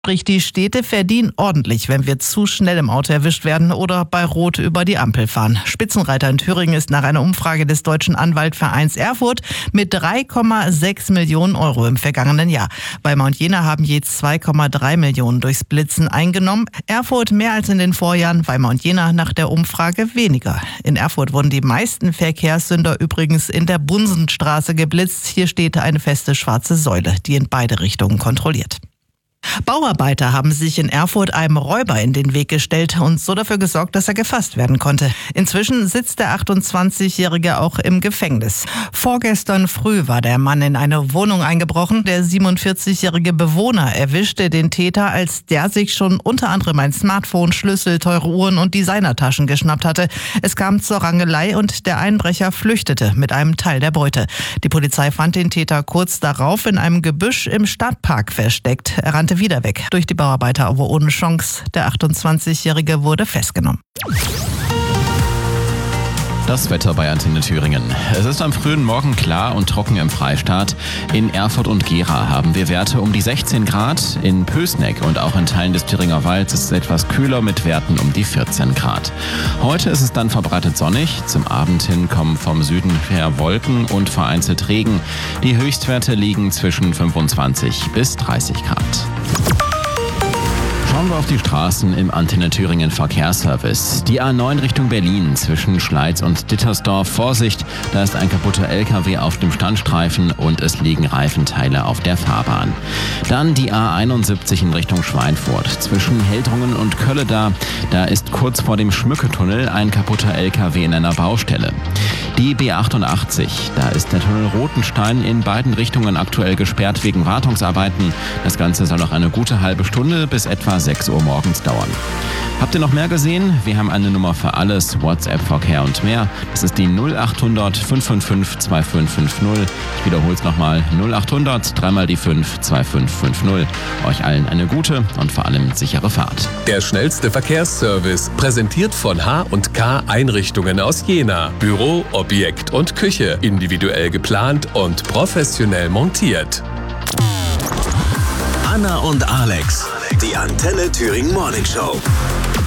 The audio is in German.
Sprich, die Städte verdienen ordentlich, wenn wir zu schnell im Auto erwischt werden oder bei Rot über die Ampel fahren. Spitzenreiter in Thüringen ist nach einer Umfrage des Deutschen Anwaltvereins Erfurt mit 3,6 Millionen Euro im vergangenen Jahr. Weimar und Jena haben je 2,3 Millionen durchs Blitzen eingenommen. Erfurt mehr als in den Vorjahren, Weimar und Jena nach der Umfrage weniger. In Erfurt wurden die meisten Verkehrssünder übrigens in der Bunsenstraße geblitzt. Hier steht eine feste schwarze Säule, die in beide Richtungen kontrolliert. Bauarbeiter haben sich in Erfurt einem Räuber in den Weg gestellt und so dafür gesorgt, dass er gefasst werden konnte. Inzwischen sitzt der 28-Jährige auch im Gefängnis. Vorgestern früh war der Mann in eine Wohnung eingebrochen. Der 47-jährige Bewohner erwischte den Täter, als der sich schon unter anderem ein Smartphone, Schlüssel, teure Uhren und Designertaschen geschnappt hatte. Es kam zur Rangelei und der Einbrecher flüchtete mit einem Teil der Beute. Die Polizei fand den Täter kurz darauf in einem Gebüsch im Stadtpark versteckt. Er rannte wieder weg. Durch die Bauarbeiter aber ohne Chance. Der 28-Jährige wurde festgenommen. Das Wetter bei Antenne Thüringen. Es ist am frühen Morgen klar und trocken im Freistaat. In Erfurt und Gera haben wir Werte um die 16 Grad. In Pößneck und auch in Teilen des Thüringer Walds ist es etwas kühler mit Werten um die 14 Grad. Heute ist es dann verbreitet sonnig. Zum Abend hin kommen vom Süden her Wolken und vereinzelt Regen. Die Höchstwerte liegen zwischen 25 bis 30 Grad. Schauen wir auf die Straßen im Antenne Thüringen Verkehrsservice. Die A9 Richtung Berlin zwischen Schleiz und Dittersdorf. Vorsicht, da ist ein kaputter LKW auf dem Standstreifen und es liegen Reifenteile auf der Fahrbahn. Dann die A71 in Richtung Schweinfurt. Zwischen Heldrungen und Kölleda, da ist kurz vor dem Schmücketunnel ein kaputter LKW in einer Baustelle. Die B88, da ist der Tunnel Rotenstein in beiden Richtungen aktuell gesperrt wegen Wartungsarbeiten. Das Ganze soll noch eine gute halbe Stunde bis etwa 6 Uhr morgens dauern. Habt ihr noch mehr gesehen? Wir haben eine Nummer für alles, WhatsApp, Verkehr und mehr. Das ist die 0800 555 2550. Ich wiederhole es nochmal, 0800 3 die 5 2550. Euch allen eine gute und vor allem sichere Fahrt. Der schnellste Verkehrsservice, präsentiert von H&K Einrichtungen aus Jena. Büro, Objekt und Küche, individuell geplant und professionell montiert. Anna und Alex, die Antenne Thüringen Morning Show.